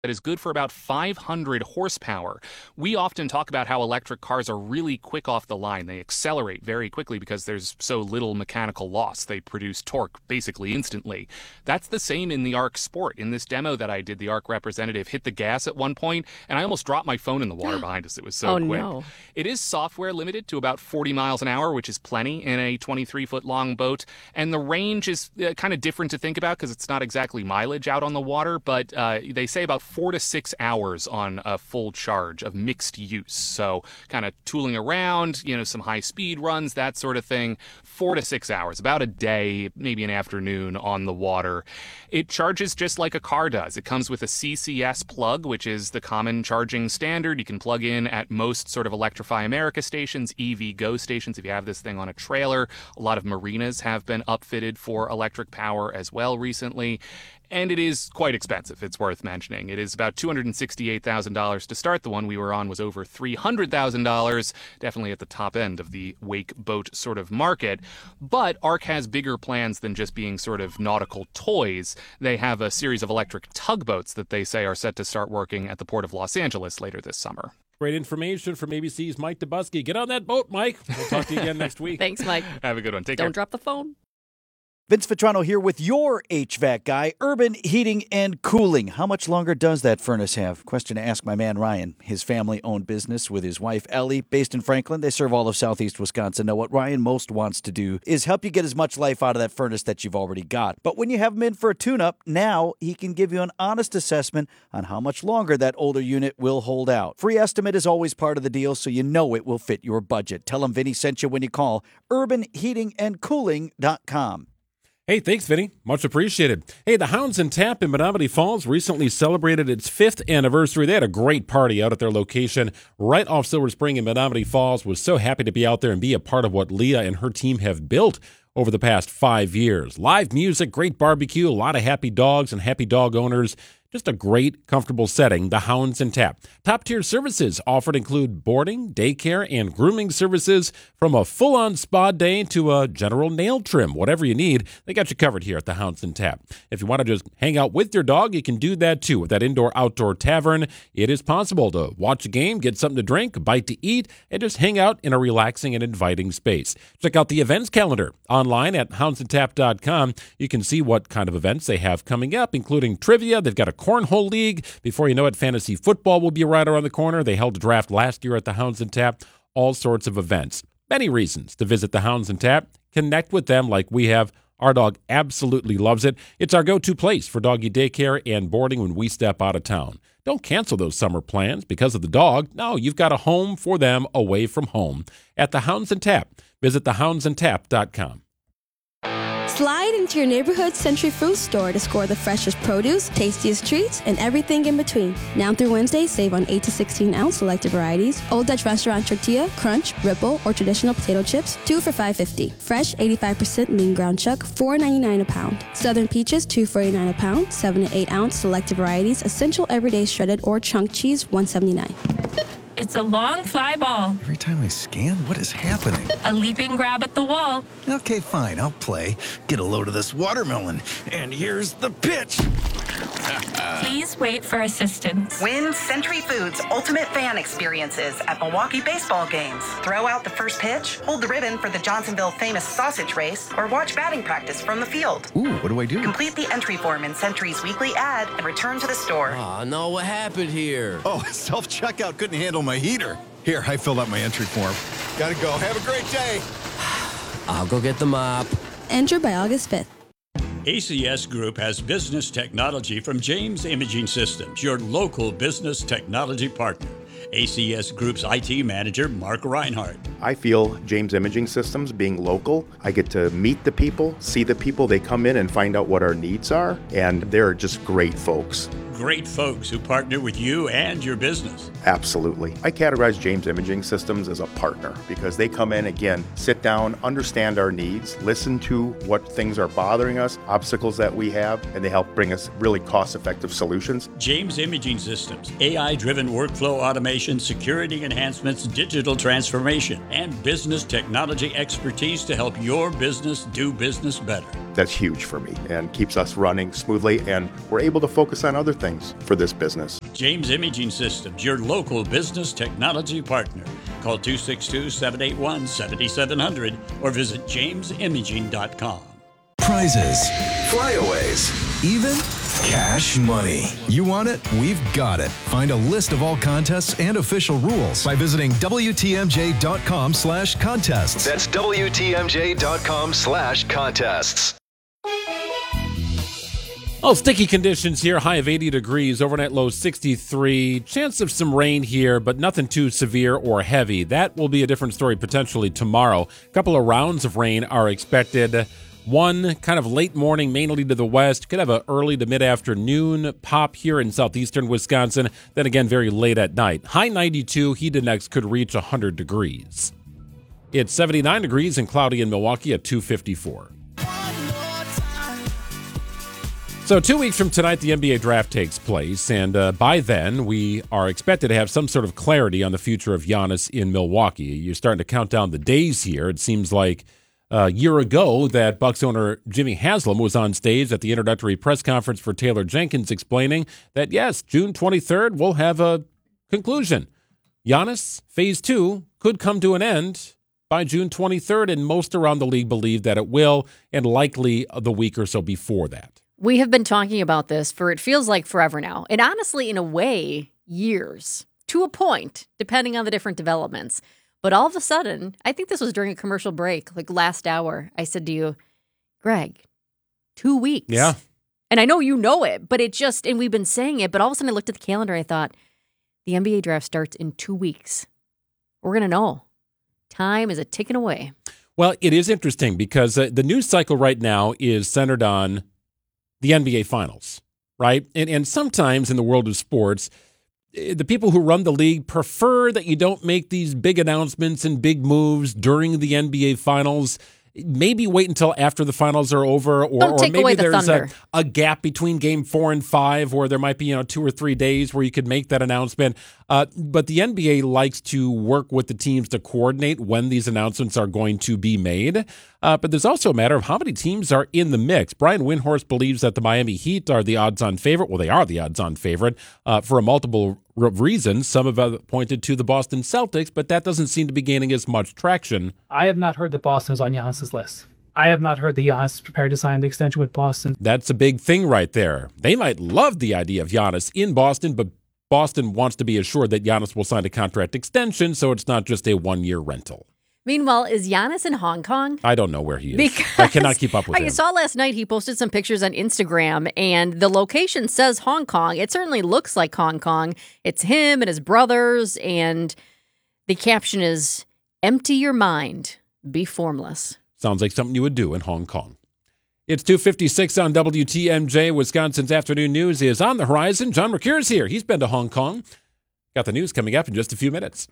that is good for about 500 horsepower. We often talk about how electric cars are really quick off the line. They accelerate very quickly because there's so little mechanical loss. They produce torque basically instantly. That's the same in the Arc Sport. In this demo that I did, the Arc representative hit the gas at one point, and I almost dropped my phone in the water behind us. It was so quick. No. It is software limited to about 40 miles an hour, which is plenty in a 23-foot long boat. And the range is kind of different to think about because it's not exactly mileage out on the water, but they say about 4 to 6 hours on a full charge of mixed use. So kind of tooling around, some high speed runs, that sort of thing. 4 to 6 hours, about a day, maybe an afternoon on the water. It charges just like a car does. It comes with a CCS plug, which is the common charging standard. You can plug in at most sort of Electrify America stations, EVgo stations if you have this thing on a trailer. A lot of marinas have been upfitted for electric power as well recently. And it is quite expensive, it's worth mentioning. It is about $268,000 to start. The one we were on was over $300,000, definitely at the top end of the wake boat sort of market. But Arc has bigger plans than just being sort of nautical toys. They have a series of electric tugboats that they say are set to start working at the Port of Los Angeles later this summer. Great information from ABC's Mike Dubusky. Get on that boat, Mike. We'll talk to you again next week. Thanks, Mike. Have a good one. Take care. Don't drop the phone. Vince Vitrano here with your HVAC guy, Urban Heating and Cooling. How much longer does that furnace have? Question to ask my man Ryan. His family-owned business with his wife Ellie, based in Franklin. They serve all of southeast Wisconsin. Now, what Ryan most wants to do is help you get as much life out of that furnace that you've already got. But when you have him in for a tune-up, now he can give you an honest assessment on how much longer that older unit will hold out. Free estimate is always part of the deal, so you know it will fit your budget. Tell him Vinny sent you when you call urbanheatingandcooling.com. Hey, thanks, Vinny. Much appreciated. Hey, the Hounds and Tap in Menomonee Falls recently celebrated its 5th anniversary. They had a great party out at their location right off Silver Spring in Menomonee Falls. Was so happy to be out there and be a part of what Leah and her team have built over the past 5 years. Live music, great barbecue, a lot of happy dogs and happy dog owners. Just a great, comfortable setting, the Hounds and Tap. Top-tier services offered include boarding, daycare, and grooming services, from a full-on spa day to a general nail trim. Whatever you need, they got you covered here at the Hounds and Tap. If you want to just hang out with your dog, you can do that too with that indoor-outdoor tavern. It is possible to watch a game, get something to drink, a bite to eat, and just hang out in a relaxing and inviting space. Check out the events calendar online at houndsandtap.com. You can see what kind of events they have coming up, including trivia. They've got a cornhole league. Before you know it, fantasy football will be right around the corner. They held a draft last year at the Hounds and Tap. All sorts of events. Many reasons to visit the Hounds and Tap. Connect with them like we have. Our dog absolutely loves it. It's our go-to place for doggy daycare and boarding when we step out of town. Don't cancel those summer plans because of the dog. No, you've got a home for them away from home at the Hounds and Tap. Visit thehoundsandtap.com. Slide into your neighborhood Century Fruit store to score the freshest produce, tastiest treats, and everything in between. Now through Wednesday, save on 8 to 16-ounce selected varieties. Old Dutch Restaurant tortilla, crunch, ripple, or traditional potato chips, 2 for $5.50. Fresh 85% lean ground chuck, $4.99 a pound. Southern peaches, $2.49 a pound. 7 to 8-ounce selected varieties. Essential everyday shredded or chunk cheese, $1.79. It's a long fly ball. Every time I scan, what is happening? A leaping grab at the wall. Okay, fine, I'll play. Get a load of this watermelon. And here's the pitch. Please wait for assistance. Win Century Foods Ultimate Fan Experiences at Milwaukee baseball games. Throw out the first pitch, hold the ribbon for the Johnsonville Famous Sausage Race, or watch batting practice from the field. Ooh, what do I do? Complete the entry form in Century's weekly ad and return to the store. Aw, no, what happened here? Oh, self-checkout couldn't handle my heater. Here, I filled out my entry form. Gotta go. Have a great day. I'll go get the mop. Enter by August 5th. ACS Group has business technology from James Imaging Systems, your local business technology partner. ACS Group's IT manager, Mark Reinhardt. I feel James Imaging Systems, being local, I get to meet the people, see the people. They come in and find out what our needs are, and they're just great folks. Great folks who partner with you and your business. Absolutely. I categorize James Imaging Systems as a partner because they come in, again, sit down, understand our needs, listen to what things are bothering us, obstacles that we have, and they help bring us really cost-effective solutions. James Imaging Systems, AI-driven workflow automation, security enhancements, digital transformation, and business technology expertise to help your business do business better. That's huge for me and keeps us running smoothly, and we're able to focus on other things things for this business. James Imaging Systems, your local business technology partner. Call 262-781-7700 or visit jamesimaging.com. Prizes, flyaways, even cash money. You want it? We've got it. Find a list of all contests and official rules by visiting WTMJ.com/contests. That's WTMJ.com/contests. Oh, sticky conditions here. High of 80 degrees, overnight low 63. Chance of some rain here, but nothing too severe or heavy. That will be a different story potentially tomorrow. A couple of rounds of rain are expected. One kind of late morning, mainly to the west. Could have an early to mid-afternoon pop here in southeastern Wisconsin. Then again, very late at night. High 92, heat index could reach 100 degrees. It's 79 degrees and cloudy in Milwaukee at 254. So 2 weeks from tonight, the NBA draft takes place, and by then, we are expected to have some sort of clarity on the future of Giannis in Milwaukee. You're starting to count down the days here. It seems like a year ago that Bucks owner Jimmy Haslam was on stage at the introductory press conference for Taylor Jenkins explaining that, yes, June 23rd, we'll have a conclusion. Giannis, Phase 2, could come to an end by June 23rd, and most around the league believe that it will, and likely the week or so before that. We have been talking about this for, it feels like, forever now. And honestly, in a way, years. To a point, depending on the different developments. But all of a sudden, I think this was during a commercial break, like last hour, I said to you, Greg, 2 weeks. Yeah. And I know you know it, but it just, and we've been saying it, but all of a sudden I looked at the calendar and I thought, the NBA draft starts in 2 weeks. We're going to know. Time is a ticking away. Well, it is interesting because the news cycle right now is centered on the NBA Finals, right? And sometimes in the world of sports, the people who run the league prefer that you don't make these big announcements and big moves during the NBA Finals. Maybe wait until after the finals are over, or maybe there's a gap between game 4 and 5 where there might be 2 or 3 days where you could make that announcement. But the NBA likes to work with the teams to coordinate when these announcements are going to be made. But there's also a matter of how many teams are in the mix. Brian Windhorst believes that the Miami Heat are the odds-on favorite. Well, they are the odds-on favorite for a multiple reasons. Some have pointed to the Boston Celtics, but that doesn't seem to be gaining as much traction. I have not heard that Boston is on Giannis's list. I have not heard that Giannis is prepared to sign the extension with Boston. That's a big thing right there. They might love the idea of Giannis in Boston, but Boston wants to be assured that Giannis will sign a contract extension, so it's not just a one-year rental. Meanwhile, is Giannis in Hong Kong? I don't know where he is. I cannot keep up with him. I saw last night he posted some pictures on Instagram, and the location says Hong Kong. It certainly looks like Hong Kong. It's him and his brothers, and the caption is, "Empty your mind, be formless." Sounds like something you would do in Hong Kong. It's 2:56 on WTMJ. Wisconsin's afternoon news is on the horizon. John Mercure's here. He's been to Hong Kong. Got the news coming up in just a few minutes.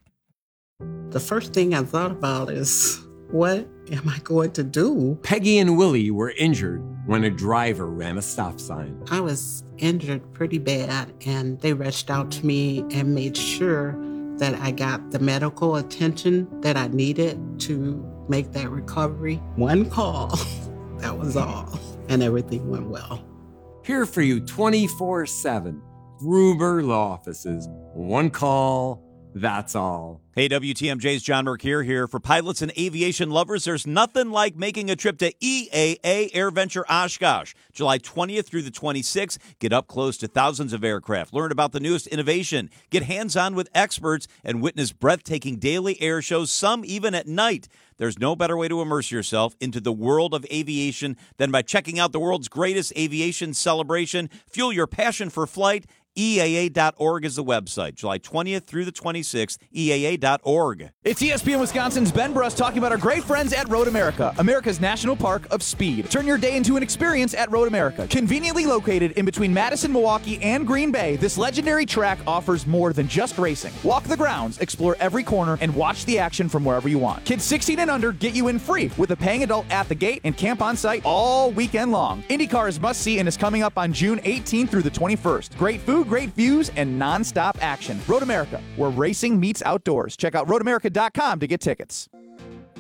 The first thing I thought about is, what am I going to do? Peggy and Willie were injured when a driver ran a stop sign. I was injured pretty bad, and they reached out to me and made sure that I got the medical attention that I needed to make that recovery. One call, that was all, and everything went well. Here for you 24/7. Gruber Law Offices. One call, that's all. Hey, WTMJ's John Mercure here. For pilots and aviation lovers, there's nothing like making a trip to EAA AirVenture Oshkosh. July 20th through the 26th, get up close to thousands of aircraft. Learn about the newest innovation. Get hands-on with experts and witness breathtaking daily air shows, some even at night. There's no better way to immerse yourself into the world of aviation than by checking out the world's greatest aviation celebration. Fuel your passion for flight. EAA.org is the website. July 20th through the 26th, EAA.org. It's ESPN Wisconsin's Ben Bruss talking about our great friends at Road America, America's National Park of Speed. Turn your day into an experience at Road America. Conveniently located in between Madison, Milwaukee, and Green Bay, this legendary track offers more than just racing. Walk the grounds, explore every corner, and watch the action from wherever you want. Kids 16 and under get you in free with a paying adult at the gate and camp on site all weekend long. IndyCar is must-see and is coming up on June 18th through the 21st. Great food, great views, and non-stop action. Road America, where racing meets outdoors. Check out roadamerica.com to get tickets.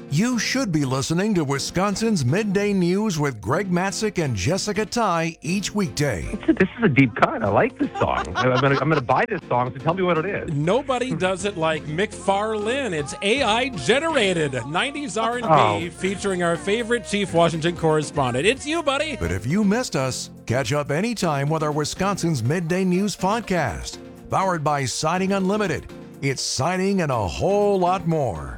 You should be listening to Wisconsin's Midday News with Greg Matzik and Jessica Ty each weekday. This is a deep cut. I like this song. I'm gonna buy this song, so tell me what it is. Nobody does it like McFarlane. It's AI generated 90s R&B featuring our favorite Chief Washington correspondent. It's you, buddy. But if you missed us, catch up anytime with our Wisconsin's Midday News podcast. Powered by Siding Unlimited. It's siding and a whole lot more.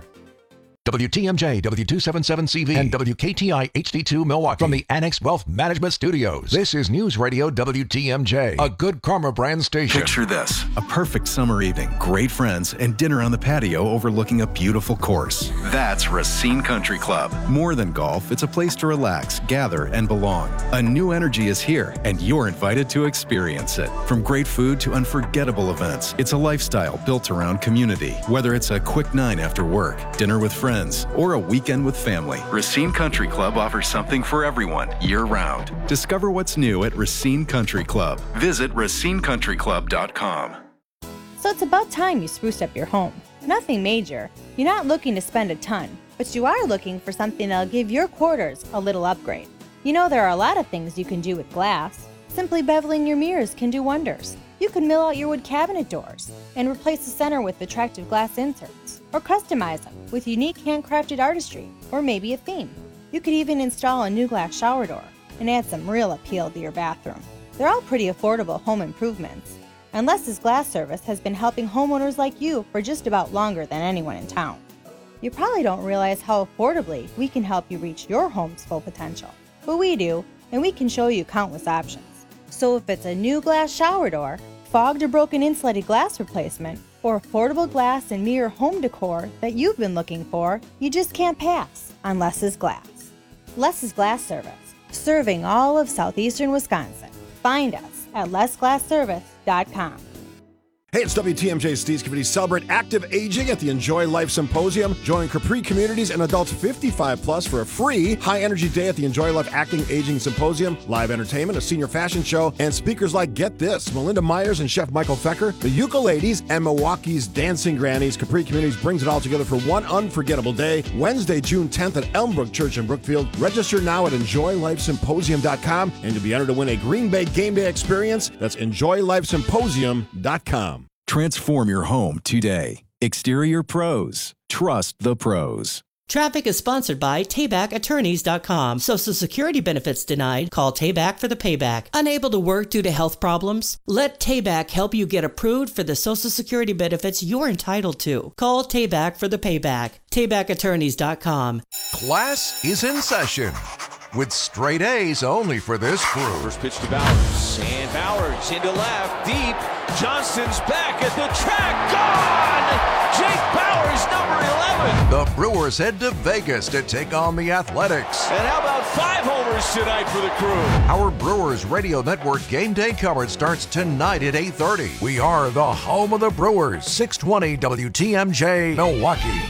WTMJ, W277CV, and WKTI HD2 Milwaukee from the Annex Wealth Management Studios. This is News Radio WTMJ, a Good Karma brand station. Picture this, a perfect summer evening, great friends, and dinner on the patio overlooking a beautiful course. That's Racine Country Club. More than golf, it's a place to relax, gather, and belong. A new energy is here, and you're invited to experience it. From great food to unforgettable events, it's a lifestyle built around community. Whether it's a quick 9 after work, dinner with friends, or a weekend with family, Racine Country Club offers something for everyone year-round. Discover what's new at Racine Country Club. Visit racinecountryclub.com. So it's about time you spruced up your home. Nothing major. You're not looking to spend a ton, but you are looking for something that'll give your quarters a little upgrade. You know there are a lot of things you can do with glass. Simply beveling your mirrors can do wonders. You can mill out your wood cabinet doors and replace the center with attractive glass inserts, or customize them with unique handcrafted artistry or maybe a theme. You could even install a new glass shower door and add some real appeal to your bathroom. They're all pretty affordable home improvements, and Les's Glass Service has been helping homeowners like you for just about longer than anyone in town. You probably don't realize how affordably we can help you reach your home's full potential, but we do, and we can show you countless options. So if it's a new glass shower door, fogged or broken insulated glass replacement, or affordable glass and mirror home decor that you've been looking for, you just can't pass on Les's Glass. Les's Glass Service, serving all of southeastern Wisconsin. Find us at lesglassservice.com. Hey, it's WTMJ's Steve Scavini. Celebrate active aging at the Enjoy Life Symposium. Join Capri Communities and adults 55 plus for a free high-energy day at the Enjoy Life Acting Aging Symposium. Live entertainment, a senior fashion show, and speakers like, get this, Melinda Myers and Chef Michael Fecker, the Ukulades, and Milwaukee's Dancing Grannies. Capri Communities brings it all together for one unforgettable day, Wednesday, June 10th at Elmbrook Church in Brookfield. Register now at EnjoyLifeSymposium.com, and to be entered to win a Green Bay game day experience, that's EnjoyLifeSymposium.com. Transform your home today. Exterior Pros. Trust the pros. Traffic is sponsored by TaybackAttorneys.com. Social Security benefits denied? Call Tayback for the payback. Unable to work due to health problems? Let Tayback help you get approved for the Social Security benefits you're entitled to. Call Tayback for the payback. TaybackAttorneys.com. Class is in session with straight A's only for this crew. First pitch to Bowers, and Bowers into left, deep. Johnston's back at the track, gone! Jake Bowers, number 11. The Brewers head to Vegas to take on the Athletics. And how about 5 homers tonight for the crew? Our Brewers Radio Network game day coverage starts tonight at 8:30. We are the home of the Brewers, 620 WTMJ, Milwaukee.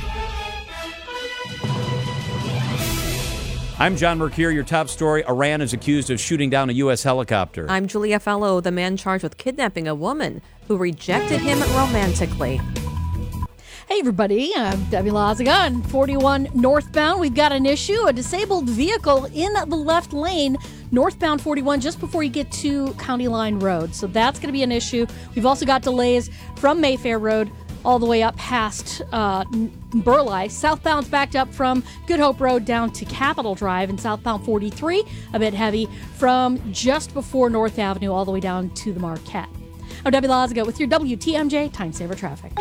I'm John Mercure. Your top story, Iran is accused of shooting down a U.S. helicopter. I'm Julia Fellow, the man charged with kidnapping a woman who rejected him romantically. Hey, everybody. I'm Debbie Lazaga on 41 northbound. We've got an issue, a disabled vehicle in the left lane, northbound 41, just before you get to County Line Road. So that's going to be an issue. We've also got delays from Mayfair Road all the way up past Burleigh. Southbound's backed up from Good Hope Road down to Capitol Drive, and southbound 43 a bit heavy from just before North Avenue all the way down to the Marquette. I'm Debbie Lazaga with your WTMJ Time Saver Traffic.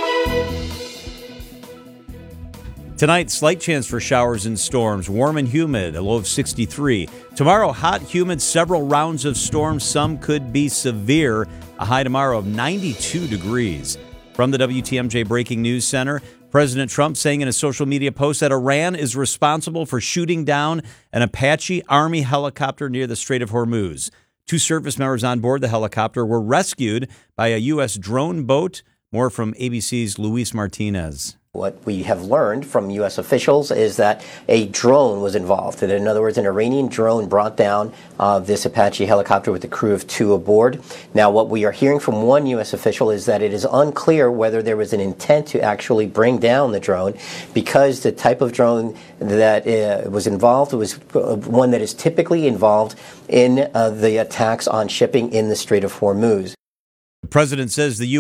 Tonight, slight chance for showers and storms. Warm and humid, a low of 63. Tomorrow, hot, humid, several rounds of storms. Some could be severe. A high tomorrow of 92 degrees. From the WTMJ Breaking News Center, President Trump saying in a social media post that Iran is responsible for shooting down an Apache Army helicopter near the Strait of Hormuz. 2 service members on board the helicopter were rescued by a U.S. drone boat. More from ABC's Luis Martinez. What we have learned from U.S. officials is that a drone was involved. In other words, an Iranian drone brought down this Apache helicopter with a crew of 2 aboard. Now, what we are hearing from one U.S. official is that it is unclear whether there was an intent to actually bring down the drone, because the type of drone that was involved was one that is typically involved in the attacks on shipping in the Strait of Hormuz. The president says the